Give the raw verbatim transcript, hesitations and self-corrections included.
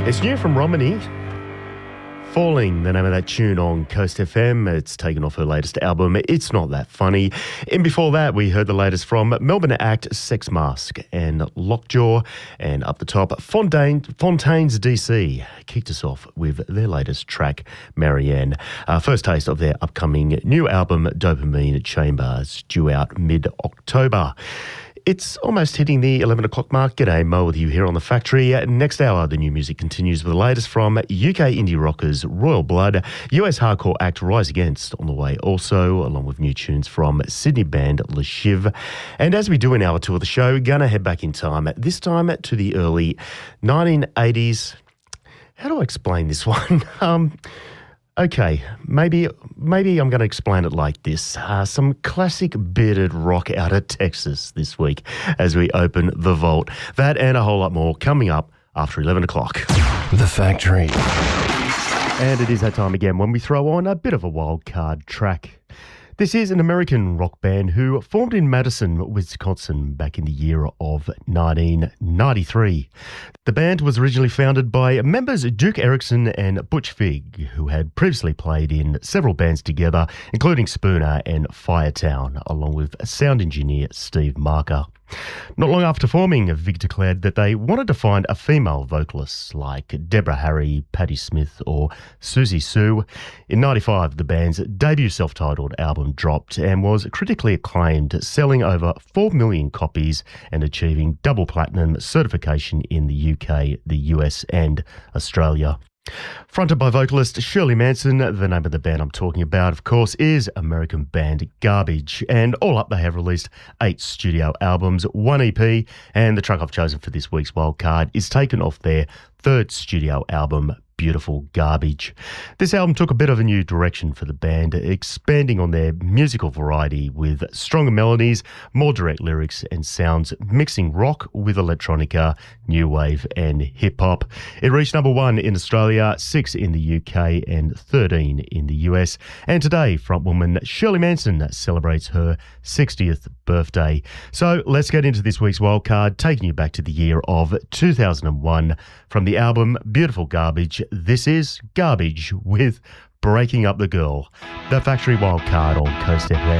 It's new from Romany. Falling, the name of that tune on Coast F M. It's taken off her latest album, It's Not That Funny. And before that, we heard the latest from Melbourne act Sex Mask and Lockjaw. And up the top, Fontaine, Fontaine's D C kicked us off with their latest track, Marianne. Uh, first taste of their upcoming new album, Dopamine Chambers, due out mid-October. It's almost hitting the eleven o'clock mark. G'day, Mo with you here on The Factory. Next hour, the new music continues with the latest from U K indie rockers Royal Blood, U S hardcore act Rise Against on the way also, along with new tunes from Sydney band Le Shiv. And as we do in hour two of the show, gonna head back in time, this time to the early nineteen eighties. How do I explain this one? um... Okay, maybe maybe I'm going to explain it like this. Uh, some classic bearded rock out of Texas this week as we open the vault. That and a whole lot more coming up after eleven o'clock. The Factory. And it is that time again when we throw on a bit of a wild card track. This is an American rock band who formed in Madison, Wisconsin back in the year of nineteen ninety-three. The band was originally founded by members Duke Erickson and Butch Vig, who had previously played in several bands together, including Spooner and Firetown, along with sound engineer Steve Marker. Not long after forming, Vig declared that they wanted to find a female vocalist like Deborah Harry, Patti Smith or Susie Sue. In ninety-five, the band's debut self-titled album dropped and was critically acclaimed, selling over four million copies and achieving double platinum certification in the U K, the U S and Australia. Fronted by vocalist Shirley Manson, the name of the band I'm talking about, of course, is American band Garbage. And all up, they have released eight studio albums, one E P, and the track I've chosen for this week's wildcard is taken off their third studio album, Beautiful Garbage. This album took a bit of a new direction for the band, expanding on their musical variety with stronger melodies, more direct lyrics and sounds, mixing rock with electronica, new wave and hip-hop. It reached number one in Australia, six in the U K and thirteen in the U S. And today, frontwoman Shirley Manson celebrates her sixtieth birthday. So let's get into this week's wildcard, taking you back to the year of two thousand one. From the album Beautiful Garbage, this is Garbage with Breaking Up the Girl. The Factory Wildcard on Coast F M.